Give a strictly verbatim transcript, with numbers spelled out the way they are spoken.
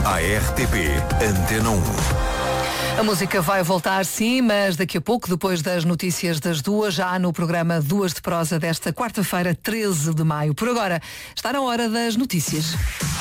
à R T P Antena um. A música vai voltar, sim, mas daqui a pouco, depois das notícias das duas, já no programa Duas de Prosa desta quarta-feira, treze de maio. Por agora, está na hora das notícias.